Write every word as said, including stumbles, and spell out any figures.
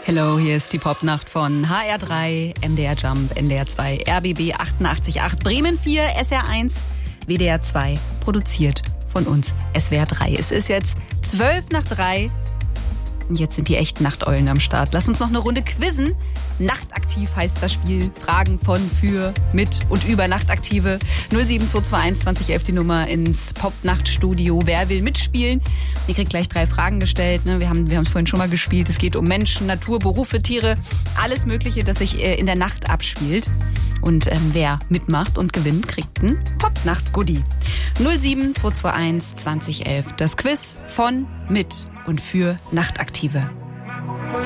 Hello, hier ist die Popnacht von H R drei, M D R Jump, N D R zwei, R B B achtundachtzig Komma acht, Bremen vier, S R eins, W D R zwei, produziert von uns S W R drei. Es ist jetzt zwölf nach drei und jetzt sind die echten Nachteulen am Start. Lass uns noch eine Runde quizzen. Nachtaktiv heißt das Spiel. Fragen von, für, mit und über Nachtaktive. null sieben zwei zwei eins zwanzig elf die Nummer ins Popnachtstudio. Wer will mitspielen? Ihr kriegt gleich drei Fragen gestellt. Wir haben wir haben es vorhin schon mal gespielt. Es geht um Menschen, Natur, Berufe, Tiere. Alles Mögliche, das sich in der Nacht abspielt. Und ähm, wer mitmacht und gewinnt, kriegt ein Popnacht-Goodie. null sieben zwei zwei eins zwanzig elf. Das Quiz von, mit und für Nachtaktive.